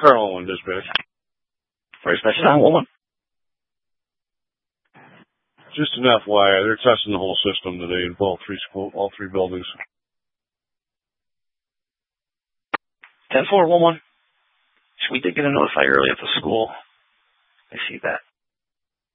Carl on dispatch. First message on 1-1. Just an FYI, they're testing the whole system today in all three buildings. 10-4, 1-1. We did get a notify early at the school. I see that.